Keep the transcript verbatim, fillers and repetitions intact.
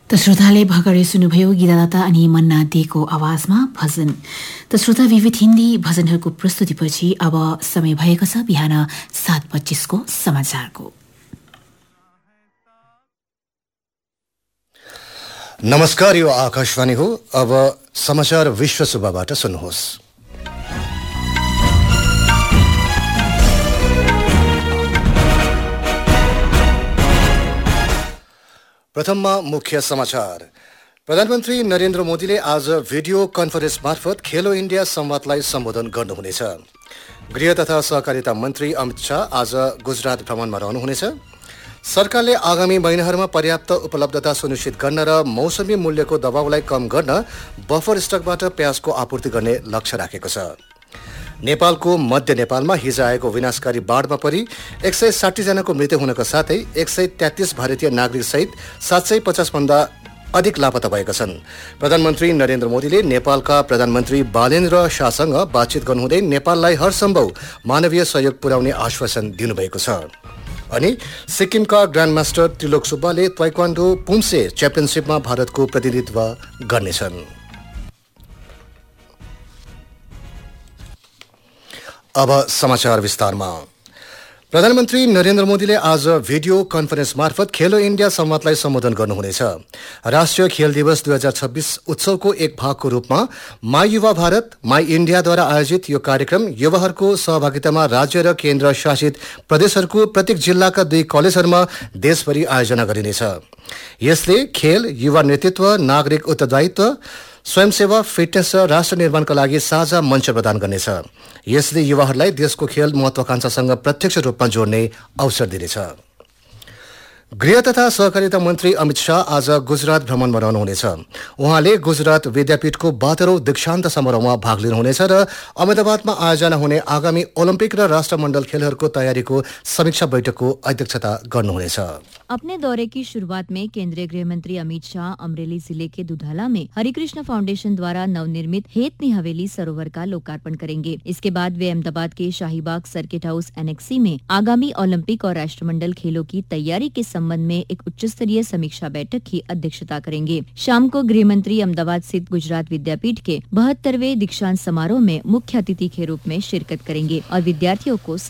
त श्रोताले भर्खरै सुन्नुभयो गीतादाता अनि मन्ना देको आवाजमा भजन। त श्रोता विविध हिन्दी भजनहरूको प्रस्तुतिपछि अब समय भएको छ बिहान सात पच्चीसको समाचारको। नमस्कार, यो आकाशवाणी हो। अब समाचार विश्व सुब्बाबाट सुन्नुहोस्। प्रथममा मुख्य समाचार। प्रधानमन्त्री नरेन्द्र मोदीले आज भिडियो कन्फरेन्स मार्फत खेलो इन्डिया संवादलाई सम्बोधन गर्नुहुनेछ। गृह तथा सहकारिता मन्त्री अमित शाह आज गुजरात भ्रमणमा रहनुहुनेछ। सरकारले आगामी महिनाहरूमा पर्याप्त उपलब्धता सुनिश्चित गर्न र मौसमी मूल्यको दबावलाई कम गर्न बफर स्टकबाट प्याजको आपूर्ति गर्ने लक्ष्य राखेको छ। नेपालको मध्य नेपालमा हिजो आएको विनाशकारी बाढमा परि एक सय साठी जनाको मृत्यु हुनका साथै एक सय तेत्तीस भारतीय नागरिक सहित सात सय पचास भन्दा अधिक लापत्ता भएका छन्। प्रधानमन्त्री नरेन्द्र मोदीले नेपालका प्रधानमन्त्री बालेन्द्र शाहसँग बातचित गर्नुहुँदै नेपाललाई हरसम्भव मानवीय सहयोग पुर्याउने आश्वासन दिनुभएको छ। अनि सिक्किमका ग्रान्ड मास्टर त्रिलोक सुब्बाले ताइक्वान्डो पुम्से च्याम्पियनसिपमा भारतको प्रतिनिधित्व गर्नेछन्। अब समाचार विस्तारमा। प्रधानमन्त्री नरेन्द्र मोदीले आज भिडियो कन्फरेन्स मार्फत खेलो इन्डिया संवादलाई सम्बोधन गर्नुहुनेछ। राष्ट्रिय खेल दिवस दुई हजार छब्बीस उत्सवको एक भागको रूपमा माई युवा भारत माई इन्डियाद्वारा आयोजित यो कार्यक्रम युवाहरूको सहभागितामा राज्य र केन्द्र शासित प्रदेशहरूको प्रत्येक जिल्लाका दुई कलेजहरूमा देशभरि आयोजना गरिनेछ। यसले खेल, युवा नेतृत्व, नागरिक उत्तरदायित्व, स्वयंसेवा, फिटनेस र राष्ट्र निर्माणका लागि साझा मञ्च प्रदान गर्नेछ। यसले युवाहरूलाई देशको खेल महत्वाकांक्षासँग प्रत्यक्ष रूपमा जोड्ने अवसर दिनेछ। गृह तथा सहकारिता मन्त्री अमित शाह आज गुजरात भ्रमणमा रहनुहुनेछ। उहाँले गुजरात विद्यापीठको बाह्रौं दीक्षान्त समारोहमा भाग लिनुहुनेछ र अहमदाबादमा आयोजना हुने आगामी ओलम्पिक र राष्ट्रमण्डल खेलहरूको तयारीको समीक्षा बैठकको अध्यक्षता गर्नुहुनेछ। अपने दौरे की शुरुआत में केंद्रीय गृह मंत्री अमित शाह अमरेली जिले के दुधाला में हरिकृष्ण फाउंडेशन द्वारा नवनिर्मित हेतनी हवेली सरोवर का लोकार्पण करेंगे। इसके बाद वे अहमदाबाद के शाहीबाग सर्किट हाउस एनेक्सी में आगामी ओलंपिक और राष्ट्रमंडल खेलों की तैयारी के संबंध में एक उच्च स्तरीय समीक्षा बैठक की अध्यक्षता करेंगे। शाम को गृह मंत्री अहमदाबाद स्थित गुजरात विद्यापीठ के बहत्तरवें दीक्षांत समारोह में मुख्य अतिथि के रूप में शिरकत करेंगे और विद्यार्थियों को